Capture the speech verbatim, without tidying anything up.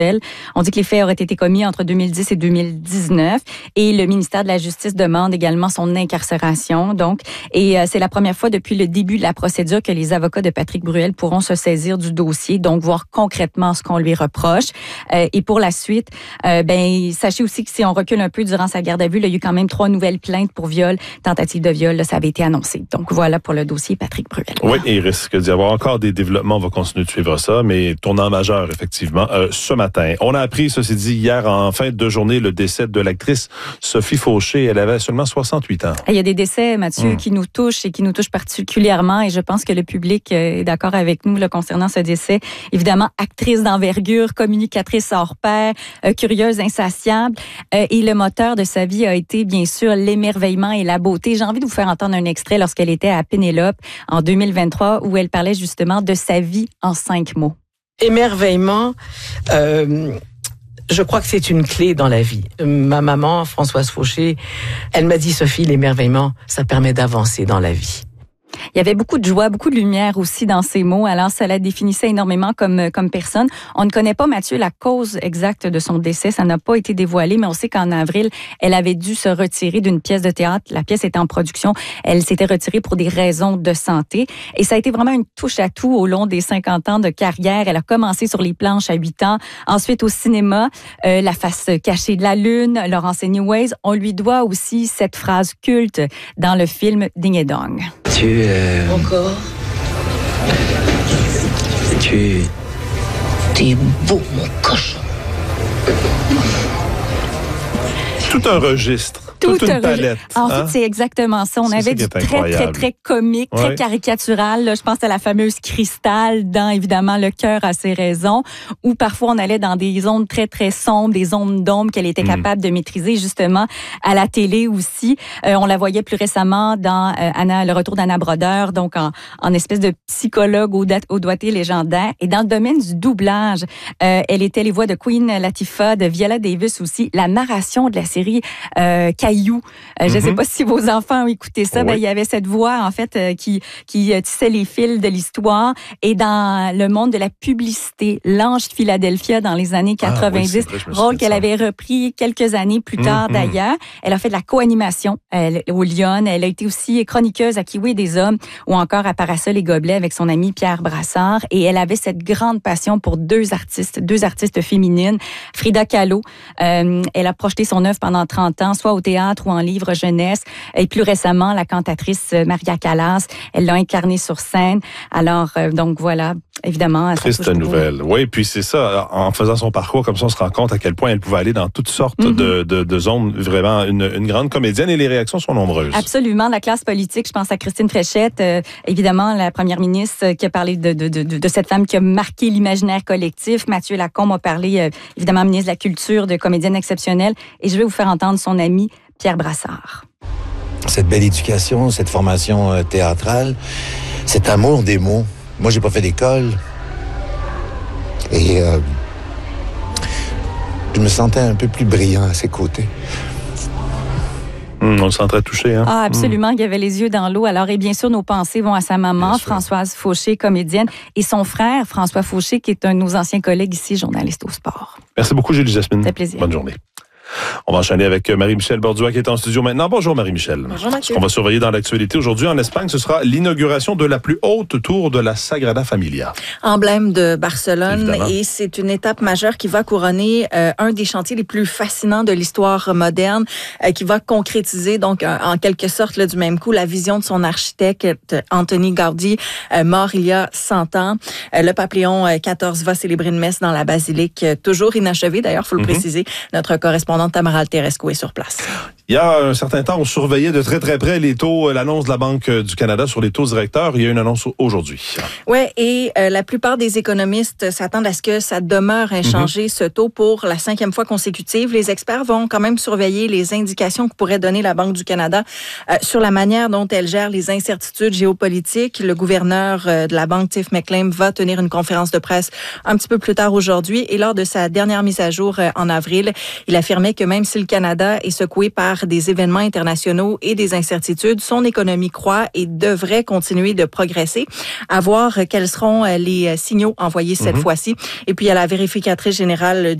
On dit que les faits auraient été commis entre deux mille dix et deux mille dix-neuf et le ministère de la Justice demande également son incarcération. Donc, et euh, c'est la première fois depuis le début de la procédure que les avocats de Patrick Bruel pourront se saisir du dossier, donc voir concrètement ce qu'on lui reproche. Euh, et pour la suite, euh, ben sachez aussi que si on recule un peu durant sa garde à vue, là, il y a eu quand même trois nouvelles plaintes pour viol, tentative de viol, là, ça avait été annoncé. Donc voilà pour le dossier Patrick Bruel. Oui, et il risque d'y avoir encore des développements. On va continuer de suivre ça, mais tournant majeur, effectivement, euh, ce matin. On a appris, ceci dit, hier en fin de journée, le décès de l'actrice Sophie Fauché. Elle avait seulement soixante-huit ans. Il y a des décès, Mathieu, mmh. qui nous touchent et qui nous touchent particulièrement. Et je pense que le public est d'accord avec nous là, concernant ce décès. Évidemment, actrice d'envergure, communicatrice hors pair, euh, curieuse, insatiable. Euh, et le moteur de sa vie a été, bien sûr, l'émerveillement et la beauté. J'ai envie de vous faire entendre un extrait lorsqu'elle était à Pénélope en deux mille vingt-trois où elle parlait justement de sa vie en cinq mots. Émerveillement, euh, je crois que c'est une clé dans la vie. Ma maman, Françoise Fauché, elle m'a dit, Sophie, l'émerveillement, ça permet d'avancer dans la vie. Il y avait beaucoup de joie, beaucoup de lumière aussi dans ses mots. Alors, ça la définissait énormément comme, comme personne. On ne connaît pas, Mathieu, la cause exacte de son décès. Ça n'a pas été dévoilé, mais on sait qu'en avril, elle avait dû se retirer d'une pièce de théâtre. La pièce était en production. Elle s'était retirée pour des raisons de santé. Et ça a été vraiment une touche à tout au long des cinquante ans de carrière. Elle a commencé sur les planches à huit ans. Ensuite, au cinéma, euh, La face cachée de la lune, Laurence Anyways. On lui doit aussi cette phrase culte dans le film Ding et Dong. Tu... Euh... Encore. Tu... T'es beau, mon cochon. Tout un registre. Tout Toute une palette. En hein? fait, c'est exactement ça. On c'est avait du très, incroyable. très, très comique, très ouais. caricatural. Là, je pense à la fameuse Cristal dans, évidemment, Le cœur a ses raisons, où parfois on allait dans des zones très, très sombres, des zones d'ombre qu'elle était capable mmh. de maîtriser, justement, à la télé aussi. Euh, on la voyait plus récemment dans euh, Anna, Le retour d'Anna Brodeur, donc en, en espèce de psychologue au, au doigté légendaire. Et dans le domaine du doublage, euh, elle était les voix de Queen Latifah, de Viola Davis aussi, la narration de la série euh, Caillou. Euh, je ne mm-hmm. sais pas si vos enfants ont écouté ça. Oui. Ben, il y avait cette voix, en fait, euh, qui, qui tissait les fils de l'histoire. Et dans le monde de la publicité, l'Ange de Philadelphia dans les années quatre-vingt-dix, ah, oui, vrai, rôle qu'elle avait repris quelques années plus tard mm-hmm. d'ailleurs. Elle a fait de la co-animation elle, au Lyon. Elle a été aussi chroniqueuse à Kiwi des Hommes ou encore à Parasol et Gobelets avec son ami Pierre Brassard. Et elle avait cette grande passion pour deux artistes, deux artistes féminines. Frida Kahlo, euh, elle a projeté son œuvre pendant trente ans, soit au théâtre ou en livre jeunesse. Et plus récemment, la cantatrice Maria Callas, elle l'a incarnée sur scène. Alors, euh, donc voilà, évidemment. Triste nouvelle. Oui, puis c'est ça, en faisant son parcours comme ça, on se rend compte à quel point elle pouvait aller dans toutes sortes mm-hmm. de, de, de zones. Vraiment, une, une grande comédienne et les réactions sont nombreuses. Absolument. La classe politique, je pense à Christine Fréchette, euh, évidemment, la première ministre qui a parlé de, de, de, de cette femme qui a marqué l'imaginaire collectif. Mathieu Lacombe a parlé, euh, évidemment, ministre de la Culture, de comédienne exceptionnelle. Et je vais vous faire entendre son ami Pierre Brassard. Cette belle éducation, cette formation euh, théâtrale, cet amour des mots. Moi, j'ai pas fait d'école. Et euh, je me sentais un peu plus brillant à ses côtés. Mmh, on le sent très touché. Hein? Ah, absolument. Mmh. Il y avait les yeux dans l'eau. Alors, et bien sûr, nos pensées vont à sa maman, Françoise Fauché, comédienne, et son frère, François Fauché, qui est un de nos anciens collègues ici, journaliste au sport. Merci beaucoup, Julie Jasmine. C'est plaisir. Bonne journée. On va enchaîner avec Marie-Michel Bordua qui est en studio maintenant. Bonjour Marie-Michel. Bonjour Mathieu. Ce qu'on va surveiller dans l'actualité aujourd'hui en Espagne, ce sera l'inauguration de la plus haute tour de la Sagrada Familia. Emblème de Barcelone. Évidemment. Et c'est une étape majeure qui va couronner euh, un des chantiers les plus fascinants de l'histoire moderne, euh, qui va concrétiser donc euh, en quelque sorte là, du même coup la vision de son architecte Antoni Gaudí, euh, mort il y a cent ans. Euh, le pape Léon quatorze va célébrer une messe dans la basilique, euh, toujours inachevée d'ailleurs, il faut le mm-hmm. préciser. Notre correspondant Tamara Alterescu est sur place. Il y a un certain temps, on surveillait de très très près les taux, l'annonce de la Banque du Canada sur les taux directeurs. Il y a une annonce aujourd'hui. Oui, et euh, la plupart des économistes s'attendent à ce que ça demeure inchangé, mm-hmm. ce taux, pour la cinquième fois consécutive. Les experts vont quand même surveiller les indications que pourrait donner la Banque du Canada euh, sur la manière dont elle gère les incertitudes géopolitiques. Le gouverneur euh, de la Banque, Tiff Macklem, va tenir une conférence de presse un petit peu plus tard aujourd'hui. Et lors de sa dernière mise à jour euh, en avril, il affirmait que même si le Canada est secoué par l'ère des événements internationaux et des incertitudes, son économie croît et devrait continuer de progresser. À voir quels seront les signaux envoyés cette mm-hmm. fois-ci. Et puis, il y a la vérificatrice générale